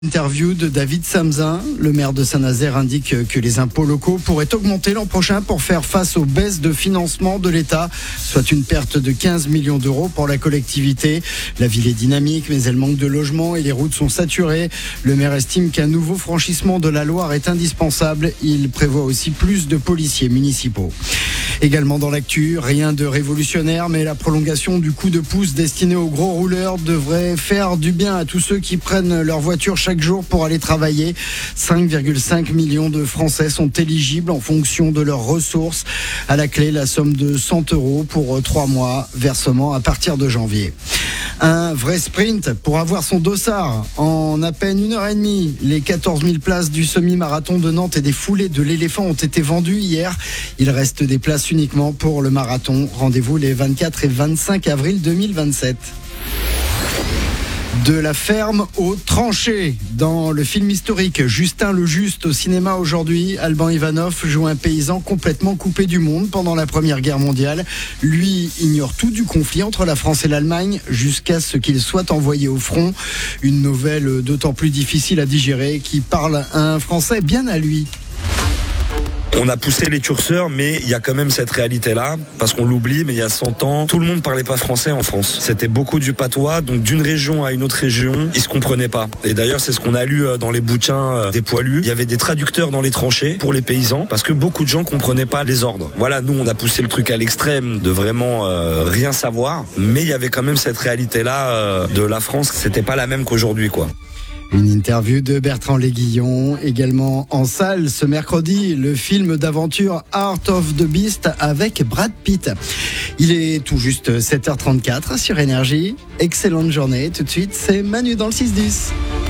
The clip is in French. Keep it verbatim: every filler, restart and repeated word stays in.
Interview de David Samzin, le maire de Saint-Nazaire indique que les impôts locaux pourraient augmenter l'an prochain pour faire face aux baisses de financement de l'État, soit une perte de quinze millions d'euros pour la collectivité. La ville est dynamique, mais elle manque de logements et les routes sont saturées. Le maire estime qu'un nouveau franchissement de la Loire est indispensable. Il prévoit aussi plus de policiers municipaux. Également dans l'actu, rien de révolutionnaire, mais la prolongation du coup de pouce destiné aux gros rouleurs devrait faire du bien à tous ceux qui prennent leur voiture chaque jour pour aller travailler. cinq virgule cinq millions de Français sont éligibles en fonction de leurs ressources. À la clé, la somme de cent euros pour trois mois, versement à partir de janvier. Un vrai sprint pour avoir son dossard en à peine une heure et demie. Les quatorze mille places du semi-marathon de Nantes et des foulées de l'éléphant ont été vendues hier. Il reste des places uniquement pour le marathon. Rendez-vous les vingt-quatre et vingt-cinq avril deux mille vingt-sept. De la ferme aux tranchées. Dans le film historique Justin le Juste au cinéma aujourd'hui, Alban Ivanov joue un paysan complètement coupé du monde pendant la Première Guerre mondiale. Lui ignore tout du conflit entre la France et l'Allemagne jusqu'à ce qu'il soit envoyé au front. Une nouvelle d'autant plus difficile à digérer qui parle un français bien à lui. On a poussé les curseurs, mais il y a quand même cette réalité-là, parce qu'on l'oublie, mais il y a cent ans, tout le monde parlait pas français en France. C'était beaucoup du patois, donc d'une région à une autre région, ils se comprenaient pas. Et d'ailleurs, c'est ce qu'on a lu dans les bouquins des poilus. Il y avait des traducteurs dans les tranchées pour les paysans, parce que beaucoup de gens comprenaient pas les ordres. Voilà, nous, on a poussé le truc à l'extrême de vraiment euh, rien savoir, mais il y avait quand même cette réalité-là euh, de la France. C'était pas la même qu'aujourd'hui, quoi. Une interview de Bertrand Léguillon, également en salle ce mercredi, le film d'aventure Art of the Beast avec Brad Pitt. Il est tout juste sept heures trente-quatre sur Énergie. Excellente journée. Tout de suite, c'est Manu dans le six dix.